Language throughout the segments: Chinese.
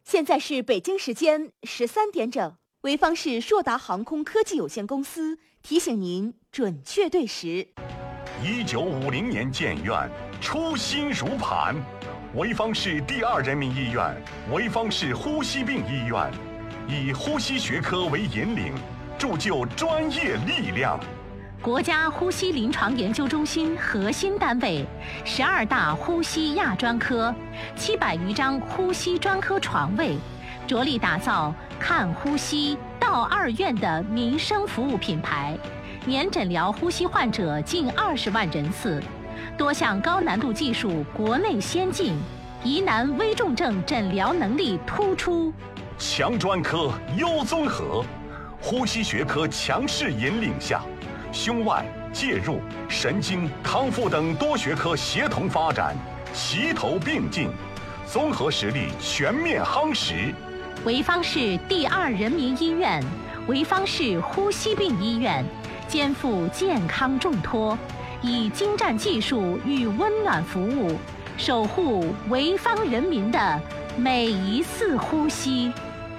现在是北京时间13点整，潍坊市硕达航空科技有限公司提醒您准确对时。 1950年建院，初心如磐。潍坊市第2人民医院、潍坊市呼吸病医院，以呼吸学科为引领，铸就专业力量。 国家呼吸临床研究中心核心单位，12大呼吸亚专科，700余张呼吸专科床位，着力打造看呼吸到2院的民生服务品牌，年诊疗呼吸患者近20万人次，多项高难度技术国内先进，疑难危重症诊疗能力突出， 强专科优综合，呼吸学科强势引领下，胸外、介入、神经、康复等多学科协同发展，齐头并进，综合实力全面夯实。 潍坊市第2人民医院、潍坊市呼吸病医院肩负健康重托，以精湛技术与温暖服务，守护潍坊人民的每一次呼吸。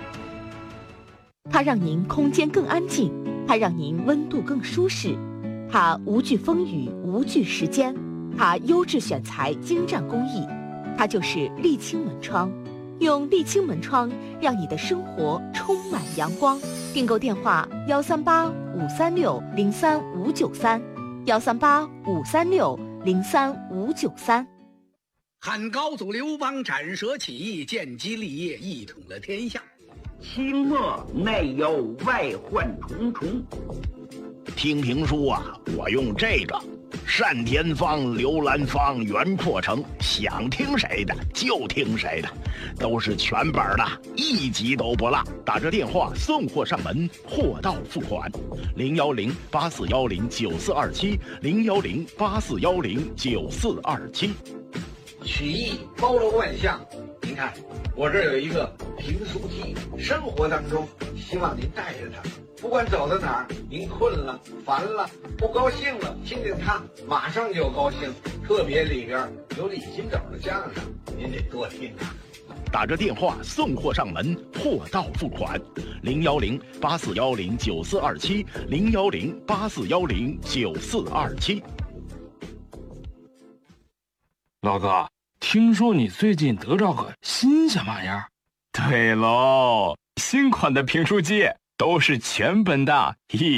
它让您空间更安静，它让您温度更舒适，它无惧风雨，无惧时间，它优质选材，精湛工艺，它就是沥青门窗。用沥青门窗让你的生活充满阳光。订购电话138-536-03593138-536-035993。 汉高祖刘邦斩蛇起义，建基立业，一统了天下。 清末内忧外患重重。听评书啊，我用这个单田芳、刘兰芳、袁阔成，想听谁的就听谁的，都是全本的，一集都不落。打这电话送货上门，货到付款。010-8410-9427，010-8410-9427。 曲艺包罗万象，您看我这儿有一个评书机，生活当中希望您带着它，不管走到哪儿，您困了、烦了、不高兴了，听听它，马上就高兴。特别里边有李金斗的相声，您得多听啊。 打着电话送货上门，货到付款。010-8410-9427，010-8410-9427。 老哥，听说你最近得着个新鲜玩意儿？ 对喽，新款的评书机都是全本的，